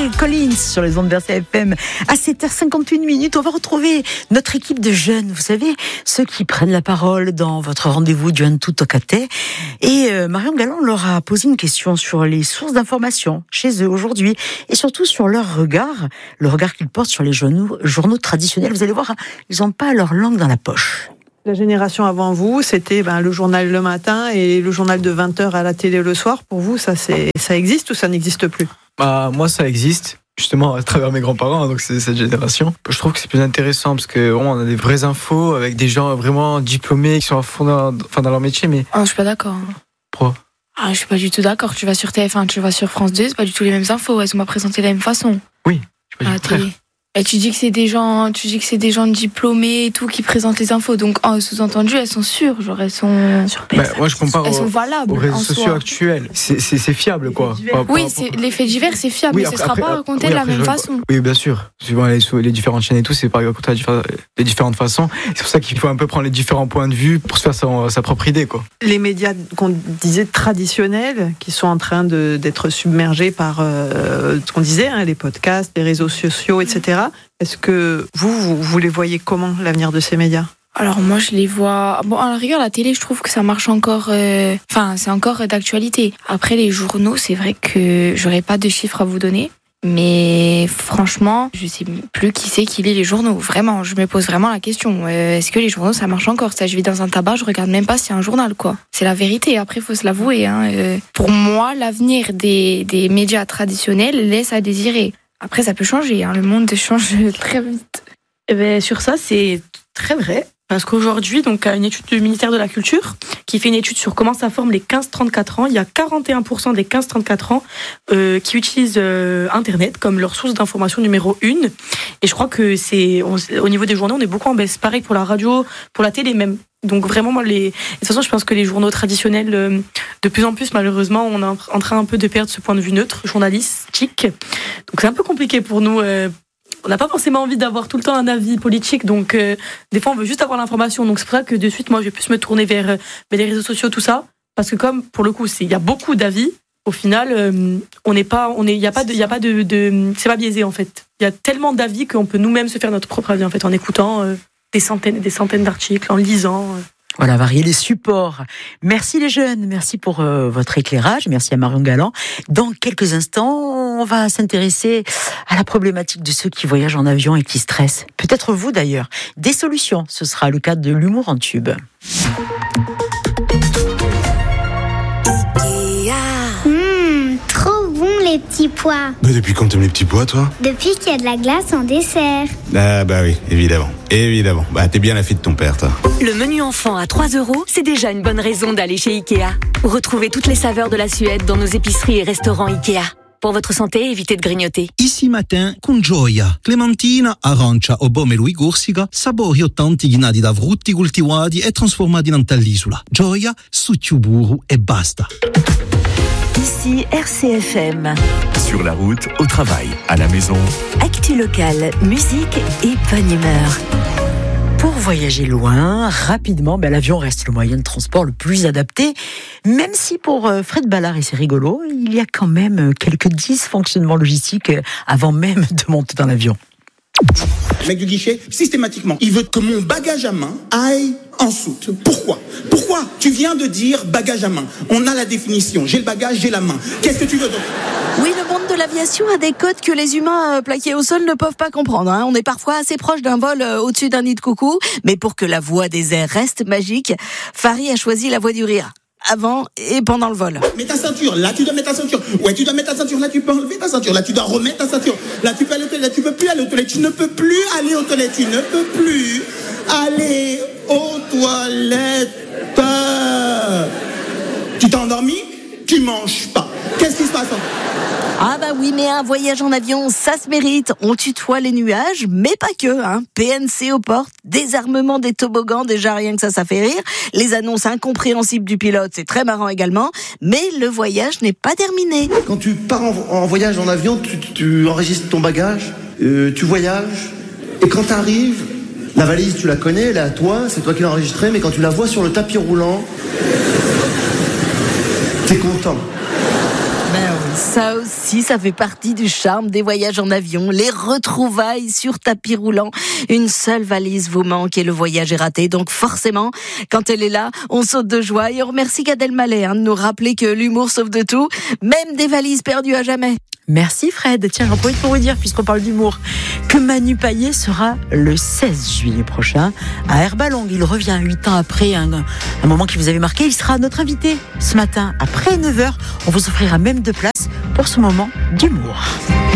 Phil Collins sur les ondes d'RCFM à 7h51. On va retrouver notre équipe de jeunes, vous savez, ceux qui prennent la parole dans votre rendez-vous du Tout Tocate. Et Marion Galland leur a posé une question sur les sources d'information chez eux aujourd'hui et surtout sur leur regard, le regard qu'ils portent sur les journaux traditionnels. Vous allez voir, ils n'ont pas leur langue dans la poche. La génération avant vous, c'était le journal le matin et le journal de 20h à la télé le soir. Pour vous, ça existe ou ça n'existe plus ? Moi, ça existe, justement, à travers mes grands-parents, donc c'est cette génération. Je trouve que c'est plus intéressant parce qu'on a des vraies infos avec des gens vraiment diplômés qui sont à fond dans leur métier. Mais... je suis pas d'accord. Pourquoi ? Je suis pas du tout d'accord. Tu vas sur TF1, tu vas sur France 2, c'est pas du tout les mêmes infos. Elles sont pas présentées de la même façon. Oui, je suis pas du tout télé. Et tu dis que c'est des gens diplômés et tout qui présentent les infos. Donc, sous-entendu, elles sont sûres. Elles sont sur PS. Moi, je compare elles sont valables aux réseaux sociaux actuels. C'est fiable, quoi. Oui, les faits divers, c'est fiable, mais ce ne sera pas raconté de la même façon. Oui, bien sûr. Suivant les différentes chaînes et tout, c'est pas raconté de différentes façons. C'est pour ça qu'il faut un peu prendre les différents points de vue pour se faire sa propre idée, quoi. Les médias qu'on disait traditionnels, qui sont en train d'être submergés par ce qu'on disait, les podcasts, les réseaux sociaux, etc. Est-ce que vous les voyez comment, l'avenir de ces médias ? Alors moi je les vois... à la rigueur la télé je trouve que ça marche encore... c'est encore d'actualité. Après les journaux c'est vrai que j'aurais pas de chiffres à vous donner. Mais franchement, je sais plus qui c'est qui lit les journaux. Vraiment, je me pose vraiment la question. Est-ce que les journaux ça marche encore ? Je vais dans un tabac, je regarde même pas s'il y a un journal, quoi. C'est la vérité, après faut se l'avouer. Pour moi, l'avenir des médias traditionnels laisse à désirer. Après, ça peut changer, le monde change très vite. Sur ça, c'est très vrai. Parce qu'aujourd'hui, donc, une étude du ministère de la Culture qui fait une étude sur comment ça forme les 15-34 ans, il y a 41% des 15-34 ans qui utilisent Internet comme leur source d'information numéro 1. Et je crois que au niveau des journaux, on est beaucoup en baisse. Pareil pour la radio, pour la télé même. Donc vraiment, de toute façon, je pense que les journaux traditionnels, de plus en plus, malheureusement, on est en train un peu de perdre ce point de vue neutre, journalistique. Donc c'est un peu compliqué pour nous. On n'a pas forcément envie d'avoir tout le temps un avis politique, donc des fois on veut juste avoir l'information. Donc c'est pour ça que de suite, moi, je vais plus me tourner vers les réseaux sociaux, tout ça, parce que comme pour le coup, il y a beaucoup d'avis. Au final, c'est pas biaisé en fait. Il y a tellement d'avis qu'on peut nous-mêmes se faire notre propre avis en fait, en écoutant des centaines et des centaines d'articles, en lisant. Voilà, varier les supports. Merci les jeunes, merci pour votre éclairage, merci à Marion Galland. Dans quelques instants, on va s'intéresser à la problématique de ceux qui voyagent en avion et qui stressent. Peut-être vous d'ailleurs. Des solutions, ce sera le cadre de l'humour en tube. Trop bon les petits pois. Mais depuis quand t'aimes les petits pois, toi ? Depuis qu'il y a de la glace en dessert. Ah bah oui, évidemment. T'es bien la fille de ton père, toi. Le menu enfant à 3 €, c'est déjà une bonne raison d'aller chez Ikea. Retrouvez toutes les saveurs de la Suède dans nos épiceries et restaurants Ikea. Pour votre santé, évitez de grignoter. Ici matin, con gioia, clementina, arancia o pomelo e corsica, sapori autentici da frutti coltivati e trasformati nell'isola. Gioia, succio burro e basta. Ici RCFM. Sur la route, au travail, à la maison. Actu locale, musique et bonne humeur. Pour voyager loin, rapidement, l'avion reste le moyen de transport le plus adapté. Même si pour Fred Ballard, et c'est rigolo, il y a quand même quelques dysfonctionnements logistiques avant même de monter dans l'avion. Le mec du guichet, systématiquement, il veut que mon bagage à main aille en soute. Pourquoi ? Tu viens de dire bagage à main. On a la définition. J'ai le bagage, j'ai la main. Qu'est-ce que tu veux donc ? Oui, le monde de l'aviation a des codes que les humains plaqués au sol ne peuvent pas comprendre. On est parfois assez proche d'un vol au-dessus d'un nid de coucou. Mais pour que la voix des airs reste magique, Farid a choisi la voix du rire. Avant et pendant le vol. Mets ta ceinture, là tu dois mettre ta ceinture. Ouais, tu dois mettre ta ceinture, là tu peux enlever ta ceinture. Là tu dois remettre ta ceinture. Là tu peux aller aux toilettes, là tu peux plus aller aux toilettes. Tu ne peux plus aller aux toilettes, tu ne peux plus aller aux toilettes. Tu t'es endormi ? Tu manges pas. Qu'est-ce qui se passe ? Ah bah oui, mais un voyage en avion, ça se mérite. On tutoie les nuages, mais pas que. PNC aux portes, désarmement des toboggans, déjà rien que ça fait rire. Les annonces incompréhensibles du pilote, c'est très marrant également. Mais le voyage n'est pas terminé. Quand tu pars en voyage en avion, tu enregistres ton bagage, tu voyages. Et quand t'arrives, la valise, tu la connais, elle est à toi, c'est toi qui l'as enregistrée. Mais quand tu la vois sur le tapis roulant, t'es content. Ben oui, Ça aussi, ça fait partie du charme des voyages en avion, les retrouvailles sur tapis roulant. Une seule valise vous manque et le voyage est raté. Donc forcément, quand elle est là, on saute de joie et on remercie Gad Elmaleh de nous rappeler que l'humour sauve de tout, même des valises perdues à jamais. Merci Fred. Tiens, j'en profite pour vous dire, puisqu'on parle d'humour, que Manu Payet sera le 16 juillet prochain à Herbalong. Il revient 8 ans après un moment qui vous avait marqué. Il sera notre invité ce matin après 9h. On vous offrira même 2 places pour ce moment d'humour.